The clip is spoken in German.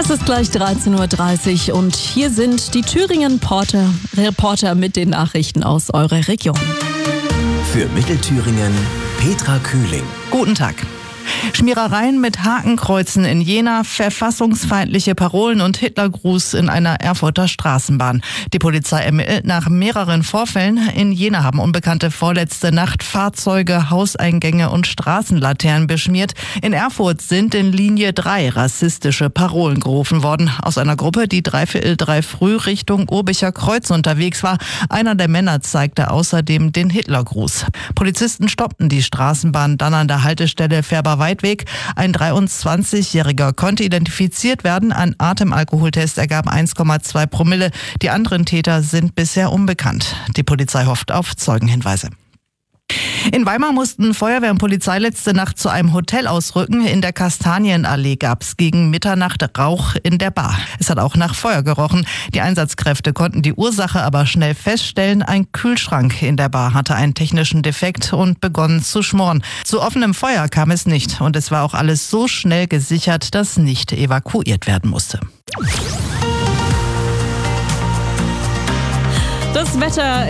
Es ist gleich 13.30 Uhr und hier sind die Thüringen-Reporter mit den Nachrichten aus eurer Region. Für Mittelthüringen Petra Kühling. Guten Tag. Schmierereien mit Hakenkreuzen in Jena, verfassungsfeindliche Parolen und Hitlergruß in einer Erfurter Straßenbahn. Die Polizei ermittelt nach mehreren Vorfällen. In Jena haben Unbekannte vorletzte Nacht Fahrzeuge, Hauseingänge und Straßenlaternen beschmiert. In Erfurt sind in Linie 3 rassistische Parolen gerufen worden. Aus einer Gruppe, die 3 früh Richtung Urbicher Kreuz unterwegs war. Einer der Männer zeigte außerdem den Hitlergruß. Polizisten stoppten die Straßenbahn dann an der Haltestelle Färberweidweg. Ein 23-Jähriger konnte identifiziert werden. Ein Atemalkoholtest ergab 1,2 Promille. Die anderen Täter sind bisher unbekannt. Die Polizei hofft auf Zeugenhinweise. In Weimar mussten Feuerwehr und Polizei letzte Nacht zu einem Hotel ausrücken. In der Kastanienallee gab es gegen Mitternacht Rauch in der Bar. Es hat auch nach Feuer gerochen. Die Einsatzkräfte konnten die Ursache aber schnell feststellen. Ein Kühlschrank in der Bar hatte einen technischen Defekt und begonnen zu schmoren. Zu offenem Feuer kam es nicht und es war auch alles so schnell gesichert, dass nicht evakuiert werden musste. Das Wetter